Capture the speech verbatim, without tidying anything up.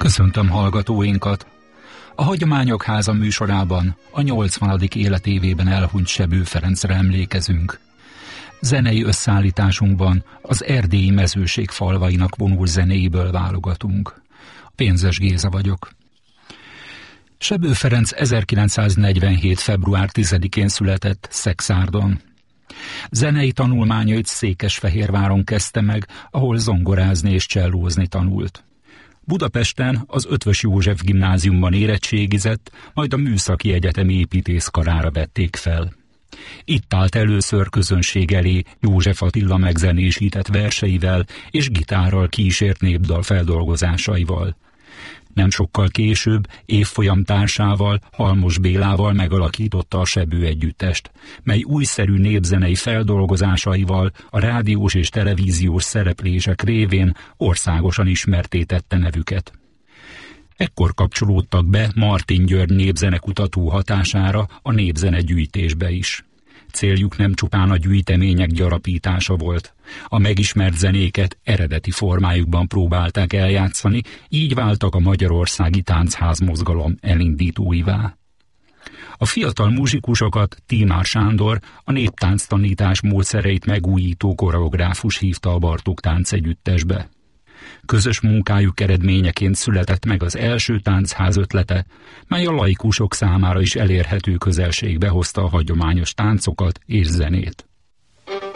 Köszöntöm hallgatóinkat! A Hagyományok Háza műsorában a nyolcvanadik életévében elhunyt Sebő Ferencre emlékezünk. Zenei összeállításunkban az erdélyi mezőség falvainak vonul zenéiből válogatunk. Pénzes Géza vagyok. Sebő Ferenc ezerkilencszáznegyvenhét. február tizedikén született Szekszárdon. Zenei tanulmányait Székesfehérváron kezdte meg, ahol zongorázni és csellózni tanult. Budapesten az Eötvös József gimnáziumban érettségizett, majd a Műszaki Egyetem építészkarára vették fel. Itt állt először közönség elé József Attila megzenésített verseivel és gitárral kísért népdal feldolgozásaival. Nem sokkal később évfolyam társával, Halmos Bélával megalakította a Sebő együttest, mely újszerű népzenei feldolgozásaival a rádiós és televíziós szereplések révén országosan ismertté tette nevüket. Ekkor kapcsolódtak be Martin György népzenekutató hatására a népzene gyűjtésbe is. Céljuk nem csupán a gyűjtemények gyarapítása volt. A megismert zenéket eredeti formájukban próbálták eljátszani, így váltak a magyarországi táncházmozgalom elindítóivá. A fiatal muzsikusokat Tímár Sándor, a néptánctanítás módszereit megújító koreográfus hívta a Bartók Táncegyüttesbe. Közös munkájuk eredményeként született meg az első táncház ötlete, mely a laikusok számára is elérhető közelségbe hozta a hagyományos táncokat és zenét.